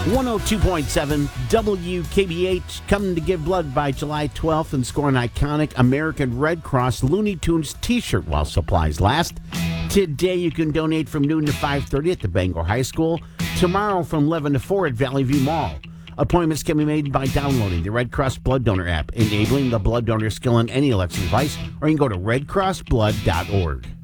102.7 WKBH, coming to give blood by July 12th and score an iconic American Red Cross Looney Tunes t-shirt while supplies last. Today you can donate from noon to 5:30 at the Bangor High School. Tomorrow from 11 to 4 at Valley View Mall. Appointments can be made by downloading the Red Cross Blood Donor app, enabling the blood donor skill in any election device, or you can go to redcrossblood.org.